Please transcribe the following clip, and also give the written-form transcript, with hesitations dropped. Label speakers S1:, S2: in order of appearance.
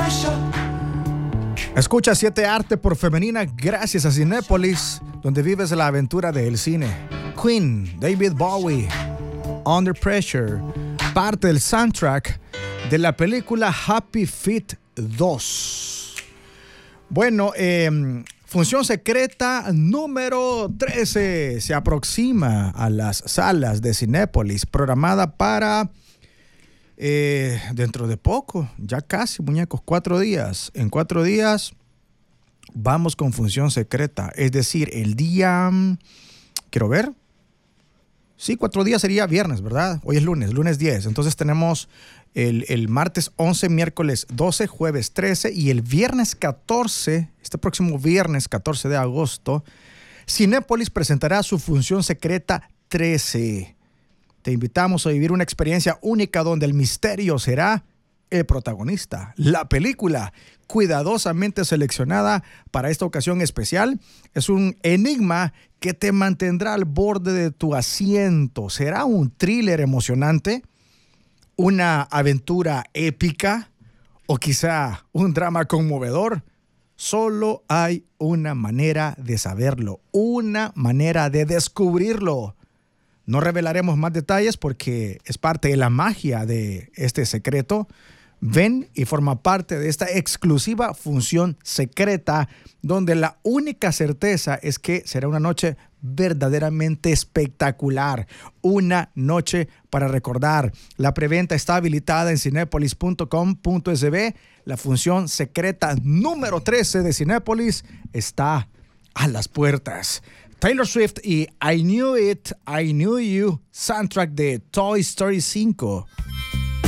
S1: Escucha 7 Arte por Femenina gracias a Cinépolis, donde vives la aventura del cine. Queen, David Bowie, Under Pressure, parte del soundtrack de la película Happy Feet 2. Bueno, Función Secreta número 13 se aproxima a las salas de Cinépolis, programada para dentro de poco, ya casi, muñecos, 4 días. En 4 días vamos con Función Secreta, es decir, el día, quiero ver, sí, 4 días sería viernes, ¿verdad? Hoy es lunes 10, entonces tenemos el martes 11, miércoles 12, jueves 13 y el viernes 14, este próximo viernes 14 de agosto, Cinépolis presentará su Función Secreta 13. Te invitamos a vivir una experiencia única donde el misterio será el protagonista. La película, cuidadosamente seleccionada para esta ocasión especial, es un enigma que te mantendrá al borde de tu asiento. ¿Será un thriller emocionante? ¿Una aventura épica? ¿O quizá un drama conmovedor? Solo hay una manera de saberlo, una manera de descubrirlo. No revelaremos más detalles porque es parte de la magia de este secreto. Ven y forma parte de esta exclusiva Función Secreta, donde la única certeza es que será una noche verdaderamente espectacular. Una noche para recordar. La preventa está habilitada en cinepolis.com.sb. La Función Secreta número 13 de Cinépolis está a las puertas. Taylor Swift y I Knew It, I Knew You, soundtrack de Toy Story 5.